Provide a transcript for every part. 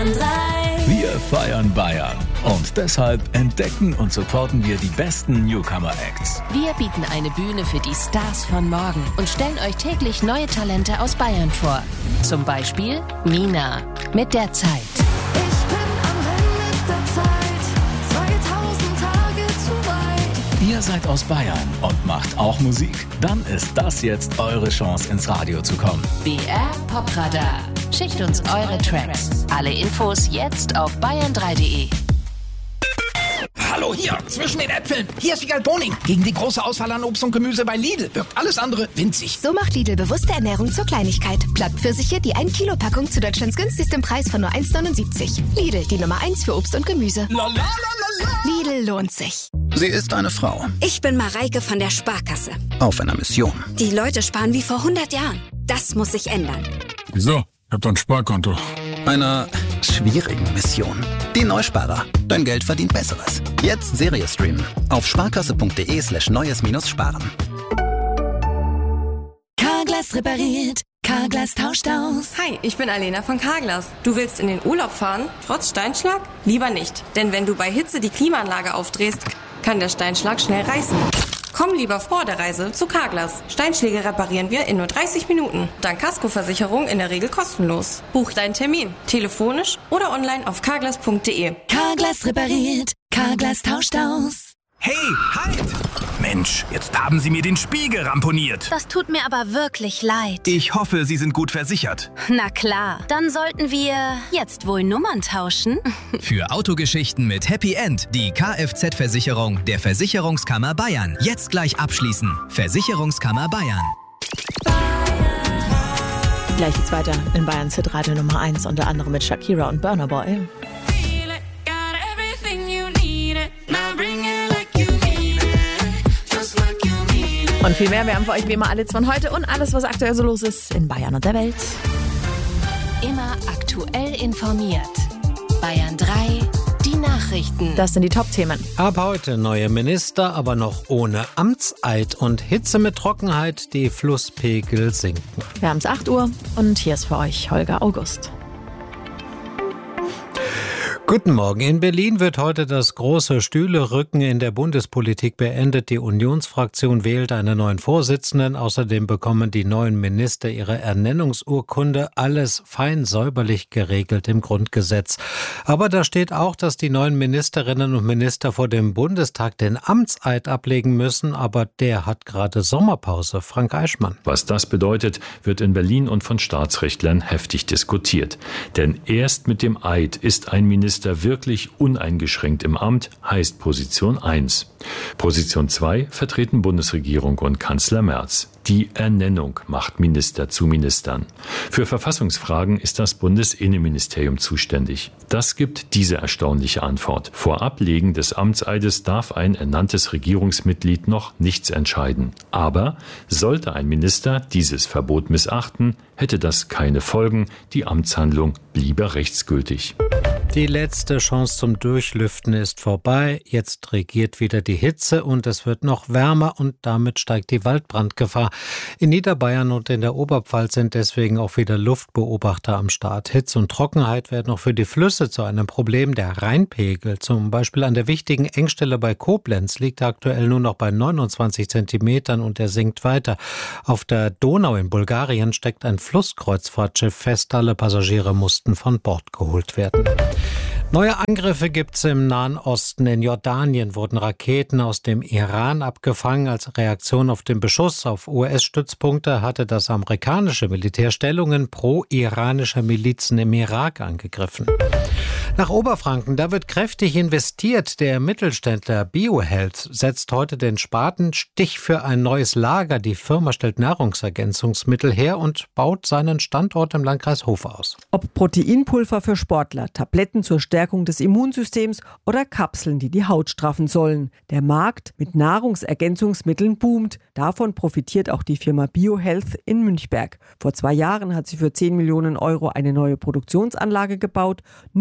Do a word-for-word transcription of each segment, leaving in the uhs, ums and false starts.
Wir feiern Bayern und deshalb entdecken und supporten wir die besten Newcomer-Acts. Wir bieten eine Bühne für die Stars von morgen und stellen euch täglich neue Talente aus Bayern vor. Zum Beispiel Mina mit der Zeit. Ich bin am Ende der Zeit, zweitausend Tage zu weit. Ihr seid aus Bayern und macht auch Musik? Dann ist das jetzt eure Chance, ins Radio zu kommen. B R Popradar. Schickt uns eure Tracks. Alle Infos jetzt auf bayern drei punkt de. Hallo, hier, zwischen den Äpfeln. Hier ist Wiegald Boning. Gegen die große Auswahl an Obst und Gemüse bei Lidl wirkt alles andere winzig. So macht Lidl bewusste Ernährung zur Kleinigkeit. Blattpfirsiche, die ein Kilo Packung zu Deutschlands günstigstem Preis von nur eins neunundsiebzig. Lidl, die Nummer eins für Obst und Gemüse. La, la, la, la, la. Lidl lohnt sich. Sie ist eine Frau. Ich bin Mareike von der Sparkasse. Auf einer Mission. Die Leute sparen wie vor hundert Jahren. Das muss sich ändern. Wieso? Ich hab doch ein Sparkonto. Einer schwierigen Mission. Die Neusparer. Dein Geld verdient Besseres. Jetzt Serie streamen. Auf sparkasse.de slash neues minus sparen. Carglass repariert. Carglass tauscht aus. Hi, ich bin Alena von Carglass. Du willst in den Urlaub fahren, trotz Steinschlag? Lieber nicht. Denn wenn du bei Hitze die Klimaanlage aufdrehst, kann der Steinschlag schnell reißen. Komm lieber vor der Reise zu Carglass. Steinschläge reparieren wir in nur dreißig Minuten. Dank Kaskoversicherung in der Regel kostenlos. Buch deinen Termin. Telefonisch oder online auf carglass punkt de. Carglass repariert. Carglass tauscht aus. Hey, halt! Mensch, jetzt haben Sie mir den Spiegel ramponiert. Das tut mir aber wirklich leid. Ich hoffe, Sie sind gut versichert. Na klar, dann sollten wir jetzt wohl Nummern tauschen. Für Autogeschichten mit Happy End die Kfz-Versicherung der Versicherungskammer Bayern. Jetzt gleich abschließen. Versicherungskammer Bayern. Gleich geht's weiter in Bayerns Hitradio Nummer eins, unter anderem mit Shakira und Burna Boy. Und viel mehr, wir haben für euch wie immer alle von heute und alles, was aktuell so los ist in Bayern und der Welt. Immer aktuell informiert. Bayern drei, die Nachrichten. Das sind die Top-Themen. Ab heute neue Minister, aber noch ohne Amtseid und Hitze mit Trockenheit, die Flusspegel sinken. Wir haben es acht Uhr und hier ist für euch Holger August. Guten Morgen. In Berlin wird heute das große Stühlerücken in der Bundespolitik beendet. Die Unionsfraktion wählt einen neuen Vorsitzenden. Außerdem bekommen die neuen Minister ihre Ernennungsurkunde. Alles fein säuberlich geregelt im Grundgesetz. Aber da steht auch, dass die neuen Ministerinnen und Minister vor dem Bundestag den Amtseid ablegen müssen. Aber der hat gerade Sommerpause. Frank Eichmann. Was das bedeutet, wird in Berlin und von Staatsrechtlern heftig diskutiert. Denn erst mit dem Eid ist ein Minister wirklich uneingeschränkt im Amt, heißt Position eins. Position zwei vertreten Bundesregierung und Kanzler Merz. Die Ernennung macht Minister zu Ministern. Für Verfassungsfragen ist das Bundesinnenministerium zuständig. Das gibt diese erstaunliche Antwort. Vor Ablegen des Amtseides darf ein ernanntes Regierungsmitglied noch nichts entscheiden. Aber sollte ein Minister dieses Verbot missachten, hätte das keine Folgen. Die Amtshandlung bliebe rechtsgültig. Die letzte Chance zum Durchlüften ist vorbei. Jetzt regiert wieder die Hitze und es wird noch wärmer und damit steigt die Waldbrandgefahr. In Niederbayern und in der Oberpfalz sind deswegen auch wieder Luftbeobachter am Start. Hitze und Trockenheit werden auch für die Flüsse zu einem Problem. Der Rheinpegel, zum Beispiel an der wichtigen Engstelle bei Koblenz, liegt aktuell nur noch bei neunundzwanzig Zentimetern und er sinkt weiter. Auf der Donau in Bulgarien steckt ein Flusskreuzfahrtschiff fest. Alle Passagiere mussten von Bord geholt werden. Neue Angriffe gibt's im Nahen Osten. In Jordanien wurden Raketen aus dem Iran abgefangen. Als Reaktion auf den Beschuss auf U S-Stützpunkte hatte das amerikanische Militär Stellungen pro-iranischer Milizen im Irak angegriffen. Nach Oberfranken, da wird kräftig investiert. Der Mittelständler BioHealth setzt heute den Spatenstich für ein neues Lager. Die Firma stellt Nahrungsergänzungsmittel her und baut seinen Standort im Landkreis Hof aus. Ob Proteinpulver für Sportler, Tabletten zur Stärkung des Immunsystems oder Kapseln, die die Haut straffen sollen. Der Markt mit Nahrungsergänzungsmitteln boomt. Davon profitiert auch die Firma BioHealth in Münchberg. Vor zwei Jahren hat sie für zehn Millionen Euro eine neue Produktionsanlage gebaut. Nun kommt für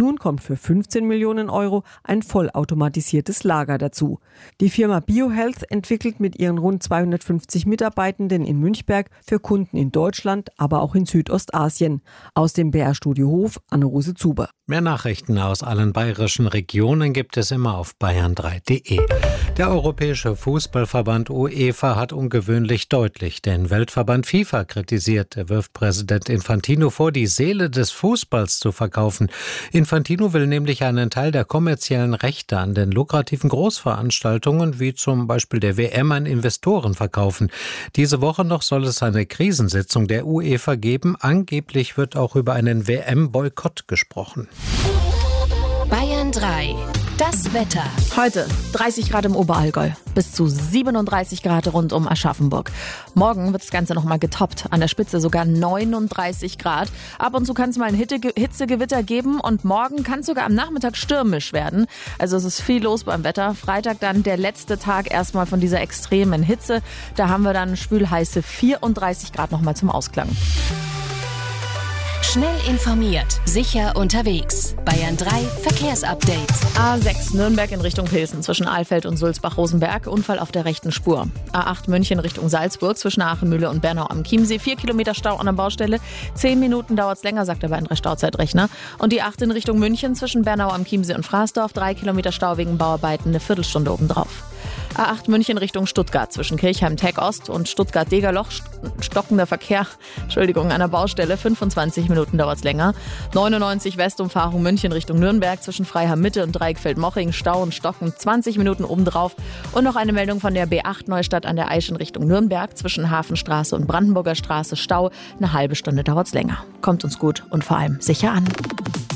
für fünfzehn Millionen Euro ein vollautomatisiertes Lager dazu. Die Firma BioHealth entwickelt mit ihren rund zweihundertfünfzig Mitarbeitenden in Münchberg für Kunden in Deutschland, aber auch in Südostasien. Aus dem B R-Studio Hof, Anne-Rose Zuber. Mehr Nachrichten aus allen bayerischen Regionen gibt es immer auf bayern drei punkt de. Der Europäische Fußballverband UEFA hat ungewöhnlich deutlich den Weltverband FIFA kritisiert. Er wirft Präsident Infantino vor, die Seele des Fußballs zu verkaufen. Infantino will nämlich einen Teil der kommerziellen Rechte an den lukrativen Großveranstaltungen, wie zum Beispiel der W M, an Investoren verkaufen. Diese Woche noch soll es eine Krisensitzung der UEFA geben. Angeblich wird auch über einen W M-Boykott gesprochen. Bayern drei. Das Wetter. Heute dreißig Grad im Oberallgäu, bis zu siebenunddreißig Grad rund um Aschaffenburg. Morgen wird das Ganze nochmal getoppt, an der Spitze sogar neununddreißig Grad. Ab und zu kann es mal ein Hitzegewitter geben und morgen kann es sogar am Nachmittag stürmisch werden. Also es ist viel los beim Wetter. Freitag dann der letzte Tag erstmal von dieser extremen Hitze. Da haben wir dann schwülheiße vierunddreißig Grad nochmal zum Ausklang. Schnell informiert, sicher unterwegs. Bayern drei Verkehrsupdate. A sechs Nürnberg in Richtung Pilsen zwischen Alfeld und Sulzbach-Rosenberg. Unfall auf der rechten Spur. A acht München Richtung Salzburg zwischen Aachenmühle und Bernau am Chiemsee. Vier Kilometer Stau an der Baustelle. Zehn Minuten dauert es länger, sagt aber ein Stauzeitrechner. Und die acht in Richtung München zwischen Bernau am Chiemsee und Fraßdorf. Drei Kilometer Stau wegen Bauarbeiten, eine Viertelstunde obendrauf. A acht München Richtung Stuttgart zwischen Kirchheim-Tech-Ost und Stuttgart-Degerloch. Stockender Verkehr, Entschuldigung, an der Baustelle. fünfundzwanzig Minuten dauert es länger. neunundneunzig Westumfahrung München Richtung Nürnberg zwischen Freiham-Mitte und Dreieckfeld-Moching. Stau und Stocken, zwanzig Minuten obendrauf. Und noch eine Meldung von der B acht Neustadt an der Aisch in Richtung Nürnberg zwischen Hafenstraße und Brandenburger Straße. Stau, eine halbe Stunde dauert es länger. Kommt uns gut und vor allem sicher an.